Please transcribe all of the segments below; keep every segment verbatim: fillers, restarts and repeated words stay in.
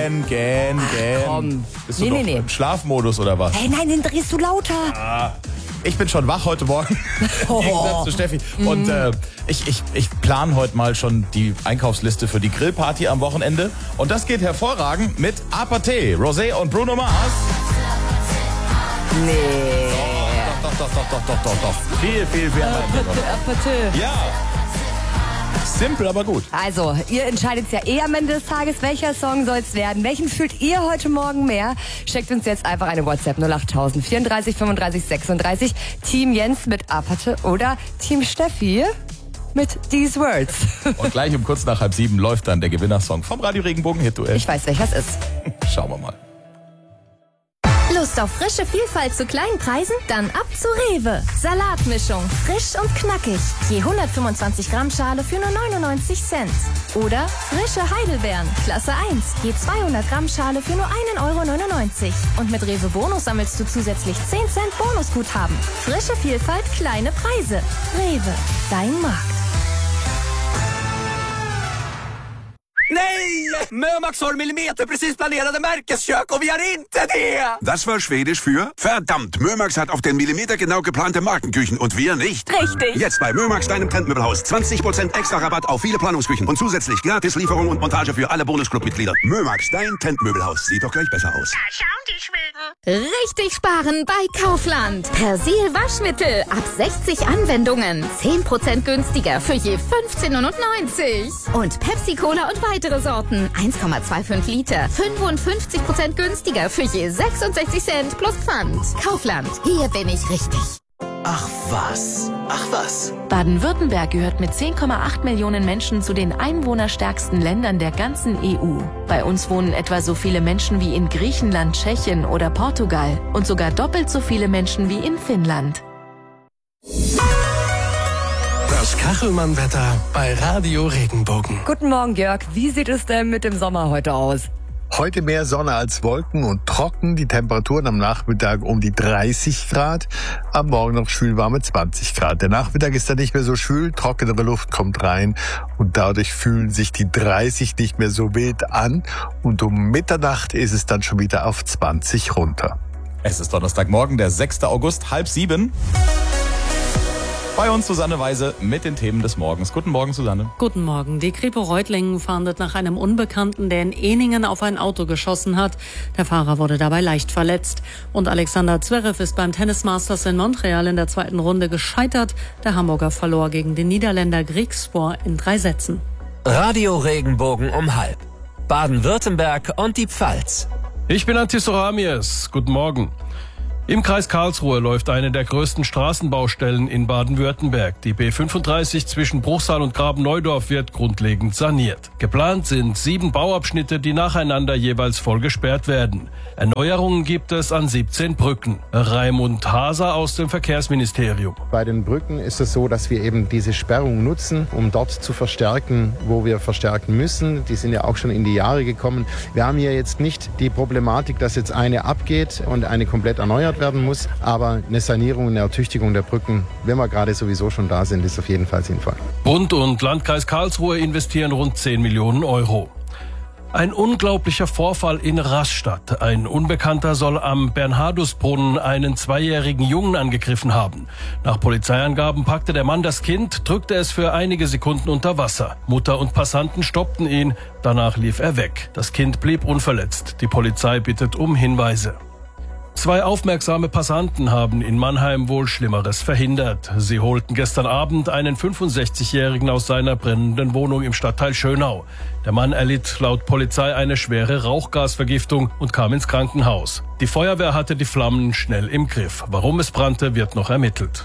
gähn, gähn, Ach, gähn. komm. Bist du Nee, doch nee, nee. im Schlafmodus oder was? Hey, nein, den drehst du lauter. Ah, ich bin schon wach heute Morgen, im Gegensatz zu Steffi. Und äh, ich, ich, ich plane heute mal schon die Einkaufsliste für die Grillparty am Wochenende. Und das geht hervorragend mit Apathy, Rosé und Bruno Mars. Nee. Doch, doch, doch, doch, doch, doch, doch. Viel, viel, viel. Ja. Simpel, aber gut. Also, ihr entscheidet ja eh am Ende des Tages, welcher Song soll es werden. Welchen fühlt ihr heute Morgen mehr? Schickt uns jetzt einfach eine WhatsApp null acht tausend vierunddreißig fünfunddreißig sechsunddreißig. Team Jens mit Apathy oder Team Steffi mit These Words. Und gleich um kurz nach halb sieben läuft dann der Gewinnersong vom Radio Regenbogen Hit-Duell. Ich weiß, welcher es ist. Schauen wir mal. Lust auf frische Vielfalt zu kleinen Preisen? Dann ab zu Rewe. Salatmischung, frisch und knackig. Je hundertfünfundzwanzig Gramm Schale für nur neunundneunzig Cent. Oder frische Heidelbeeren, Klasse eins. Je zweihundert Gramm Schale für nur ein Euro neunundneunzig. Und mit Rewe Bonus sammelst du zusätzlich zehn Cent Bonusguthaben. Frische Vielfalt, kleine Preise. Rewe, dein Markt. Nej! Mömax har millimeterprecis planerade märkeskök och vi har inte det! Das war Schwedisch für verdammt, Mömax hat auf den Millimeter genau geplante Markenküchen und wir nicht. Richtig. Jetzt bei Mömax, deinem Trendmöbelhaus. zwanzig Prozent extra Rabatt auf viele Planungsküchen und zusätzlich gratis Lieferung und Montage für alle Bonusclub-Mitglieder. Mömax, dein Trendmöbelhaus. Sieht doch gleich besser aus. Da schauen die Schweden. Richtig sparen bei Kaufland. Persil Waschmittel ab sechzig Anwendungen. zehn Prozent günstiger für je fünfzehn neunundneunzig. Und Pepsi Cola und weitere Sorten. eins Komma fünfundzwanzig Liter. fünfundfünfzig Prozent günstiger für je sechsundsechzig Cent plus Pfand. Kaufland. Hier bin ich richtig. Ach was, ach was. Baden-Württemberg gehört mit zehn Komma acht Millionen Menschen zu den einwohnerstärksten Ländern der ganzen E U. Bei uns wohnen etwa so viele Menschen wie in Griechenland, Tschechien oder Portugal und sogar doppelt so viele Menschen wie in Finnland. Das Kachelmann-Wetter bei Radio Regenbogen. Guten Morgen, Jörg. Wie sieht es denn mit dem Sommer heute aus? Heute mehr Sonne als Wolken und trocken. Die Temperaturen am Nachmittag um die dreißig Grad. Am Morgen noch schwülwarme zwanzig Grad. Der Nachmittag ist dann nicht mehr so schwül. Trockenere Luft kommt rein. Und dadurch fühlen sich die dreißig nicht mehr so wild an. Und um Mitternacht ist es dann schon wieder auf zwanzig runter. Es ist Donnerstagmorgen, der sechster August, halb sieben. Bei uns Susanne Weise mit den Themen des Morgens. Guten Morgen, Susanne. Guten Morgen. Die Kripo Reutlingen fahndet nach einem Unbekannten, der in Ehningen auf ein Auto geschossen hat. Der Fahrer wurde dabei leicht verletzt. Und Alexander Zverev ist beim Tennis Masters in Montreal in der zweiten Runde gescheitert. Der Hamburger verlor gegen den Niederländer Griekspoor in drei Sätzen. Radio Regenbogen um halb. Baden-Württemberg und die Pfalz. Ich bin Antis Oramies. Guten Morgen. Im Kreis Karlsruhe läuft eine der größten Straßenbaustellen in Baden-Württemberg. Die B fünfunddreißig zwischen Bruchsal und Graben-Neudorf wird grundlegend saniert. Geplant sind sieben Bauabschnitte, die nacheinander jeweils voll gesperrt werden. Erneuerungen gibt es an siebzehn Brücken. Raimund Haser aus dem Verkehrsministerium. Bei den Brücken ist es so, dass wir eben diese Sperrung nutzen, um dort zu verstärken, wo wir verstärken müssen. Die sind ja auch schon in die Jahre gekommen. Wir haben hier jetzt nicht die Problematik, dass jetzt eine abgeht und eine komplett erneuert werden muss, aber eine Sanierung, eine Ertüchtigung der Brücken, wenn wir gerade sowieso schon da sind, ist auf jeden Fall sinnvoll. Bund und Landkreis Karlsruhe investieren rund zehn Millionen Euro. Ein unglaublicher Vorfall in Rastatt. Ein Unbekannter soll am Bernhardusbrunnen einen zweijährigen Jungen angegriffen haben. Nach Polizeiangaben packte der Mann das Kind, drückte es für einige Sekunden unter Wasser. Mutter und Passanten stoppten ihn, danach lief er weg. Das Kind blieb unverletzt. Die Polizei bittet um Hinweise. Zwei aufmerksame Passanten haben in Mannheim wohl Schlimmeres verhindert. Sie holten gestern Abend einen fünfundsechzigjährigen aus seiner brennenden Wohnung im Stadtteil Schönau. Der Mann erlitt laut Polizei eine schwere Rauchgasvergiftung und kam ins Krankenhaus. Die Feuerwehr hatte die Flammen schnell im Griff. Warum es brannte, wird noch ermittelt.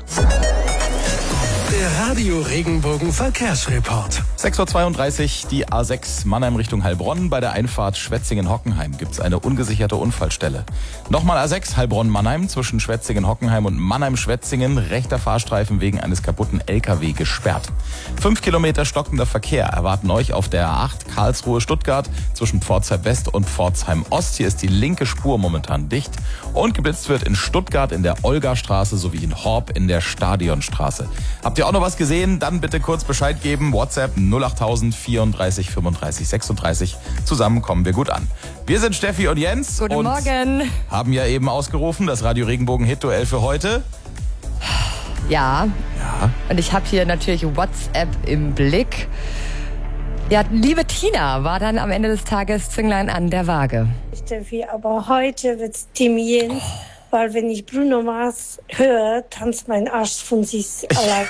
Der Radio Regenbogen Verkehrsreport. sechs Uhr zweiunddreißig, die A sechs Mannheim Richtung Heilbronn. Bei der Einfahrt Schwetzingen-Hockenheim gibt es eine ungesicherte Unfallstelle. Nochmal A sechs Heilbronn-Mannheim zwischen Schwetzingen-Hockenheim und Mannheim-Schwetzingen. Rechter Fahrstreifen wegen eines kaputten L K W gesperrt. Fünf Kilometer stockender Verkehr erwarten euch auf der A acht Karlsruhe-Stuttgart zwischen Pforzheim West und Pforzheim Ost. Hier ist die linke Spur momentan dicht. Und geblitzt wird in Stuttgart in der Olgastraße sowie in Horb in der Stadionstraße. Ab Habt ihr auch noch was gesehen? Dann bitte kurz Bescheid geben. WhatsApp null acht tausend vierunddreißig fünfunddreißig sechsunddreißig. Zusammen kommen wir gut an. Wir sind Steffi und Jens. Guten und Morgen. Haben ja eben ausgerufen, das Radio Regenbogen Hit-Duell für heute. Ja. Ja. Und ich habe hier natürlich WhatsApp im Blick. Ja, liebe Tina war dann am Ende des Tages Zünglein an der Waage. Steffi, aber heute wird's Team Jens, weil wenn ich Bruno Mars höre, tanzt mein Arsch von sich allein.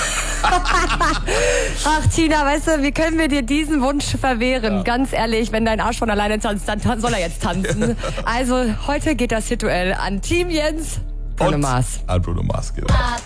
Ach Tina, weißt du, wie können wir dir diesen Wunsch verwehren? Ja. Ganz ehrlich, wenn dein Arsch von alleine tanzt, dann soll er jetzt tanzen. Also heute geht das Hit-Duell an Team Jens, Bruno und Mars. An Bruno Mars, genau.